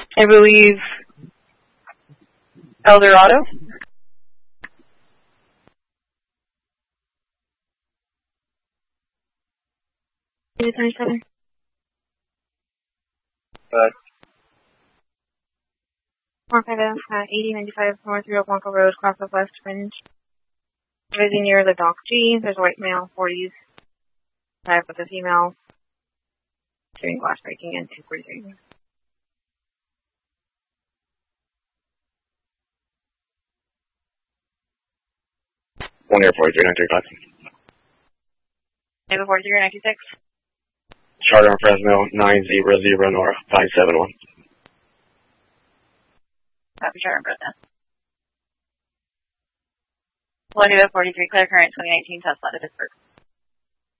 I believe Eldorado. Is it 27? 8095 North Rio Blanco Road, Crossroads West Fringe. Busy near the Dock G. There's a white male, 40s. Type with a female. Doing glass breaking and 243. One Air 43935. Nova 43926. Charter on Fresno 900 Nora 571. Copy, Charter on Fresno. One Nova 43, clear current 2019 Tesla to Pittsburgh.